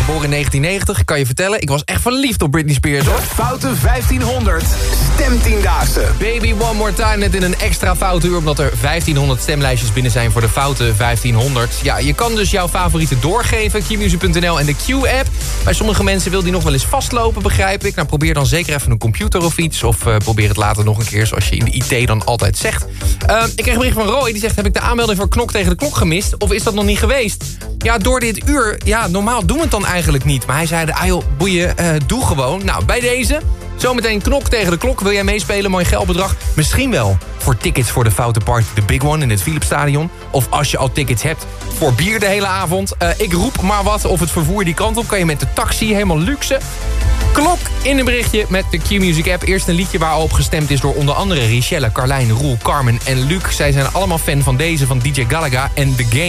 geboren in 1990. Ik kan je vertellen, ik was echt verliefd op Britney Spears, hoor. Foute 1500 stemtiendaagse. Baby One More Time, net in een extra foute uur... omdat er 1500 stemlijstjes binnen zijn voor de foute 1500. Ja, je kan dus jouw favorieten doorgeven, qmusic.nl en de Q-app. Bij sommige mensen wil die nog wel eens vastlopen, begrijp ik. Nou, probeer dan zeker even een computer of iets... of probeer het later nog een keer, zoals je in de IT dan altijd zegt. Ik kreeg een bericht van Roy, die zegt... heb ik de aanmelding voor Knok tegen de Klok gemist? Of is dat nog niet geweest? Ja, door dit uur... ja, normaal doen we het dan eigenlijk niet. Maar hij zei, joh, boeien, doe gewoon. Nou, bij deze... zometeen Knok tegen de Klok. Wil jij meespelen? Mooi geldbedrag. Misschien wel voor tickets voor de Foute Party, de Big One in het Philipsstadion. Of als je al tickets hebt voor bier de hele avond. Ik roep maar wat of het vervoer die kant op. Kan je met de taxi, helemaal luxe. Klok in een berichtje met de Q-Music app. Eerst een liedje waar al op gestemd is door onder andere Richelle, Carlijn, Roel, Carmen en Luc. Zij zijn allemaal fan van deze van DJ Galaga en The Game.